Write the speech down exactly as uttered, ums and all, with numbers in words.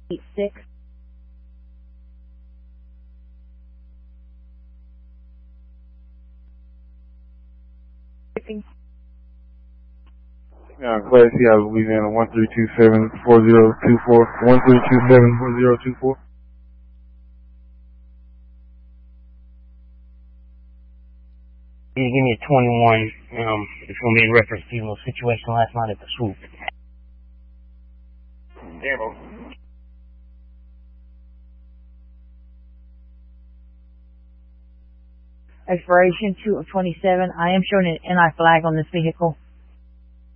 eight six. Yeah, Class C out of Louisiana, one three two seven four zero two four, one three two seven four zero two four. You give me a twenty-one, um, it's going to be in reference to your situation last night at the swoop. Zero. Expiration two of twenty-seven. I am showing an N I flag on this vehicle.